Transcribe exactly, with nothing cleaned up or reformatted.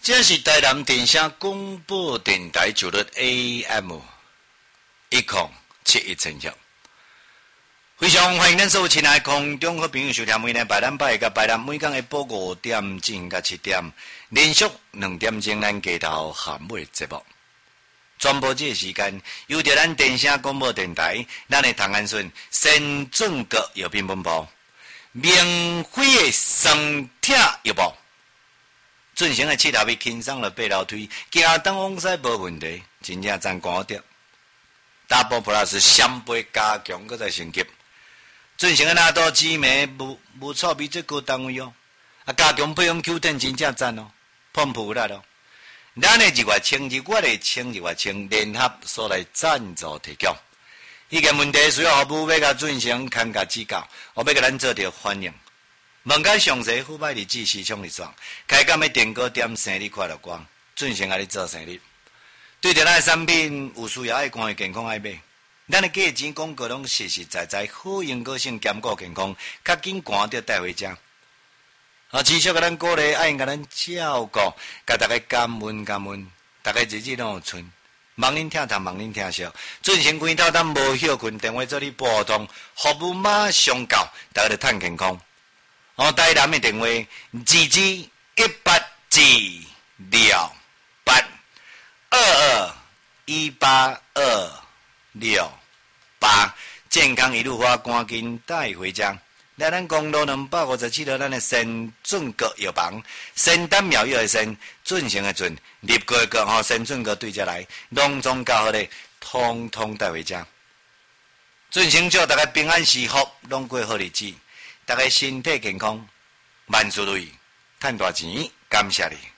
这是台南电声广播电台九六 A M 一零七一千赫，非常欢迎咱所有亲爱的空中好朋友收听每日拜咱拜甲拜咱每天下晡五点钟到七点，连续两点钟咱街头下尾节目。全部这个时间由着咱电声广播电台，咱的唐安顺先正个药品本部，免费的生铁药包。进行的七头位轻松了八楼梯，行东往西无问题，真正赞高调。Double Plus 三倍加强，搁再升级。进行的那多紫莓无无错比最高单位哦，啊加强配方 Q ten 真正赞哦，碰普啦咯。咱的日月清日我的清日月清联合所来赞助提供。意见问题需要服务要甲进行看甲指教，我要甲咱做着欢迎。问解详细，腐败日志市场日爽，开讲的电锅店生日快乐光，进行啊你做生日。对着咱的产品有需要爱关于健康爱买，咱的价钱广告拢实实在在，好用个性兼顾健康，较紧赶着带回家。啊，持续甲咱鼓励，爱甲咱照顾，甲大家感恩感恩，大家日日拢有春。望恁听谈，望恁听笑，进行几套咱无休困电话做你拨通，服务马上到，大家就趁健康。哦，台南的电话二二一八二六八二二一八二六八，健康一路花，赶紧带回家。来咱公路两百五十七号，咱的先准阁药房，先丹苗药的先，准成的准，入过个吼，先准阁对接来，隆重教好咧，通通带回家。进行祝大家平安喜福，拢过好日子。大家身体健康，万事如意，赚大钱，感谢你。